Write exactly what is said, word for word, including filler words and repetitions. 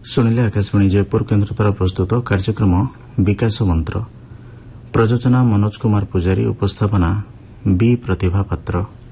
शुणिले आकाशवाणी जयपुर केन्द्र द्वारा प्रस्तुत कार्यक्रम विकास मंत्र। प्रयोजना मनोज कुमार पुजारी, उपस्थापना बी प्रतिभा पात्र।